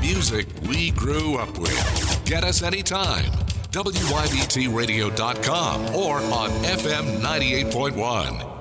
music we grew up with. Get us anytime. WYBTradio.com or on FM 98.1.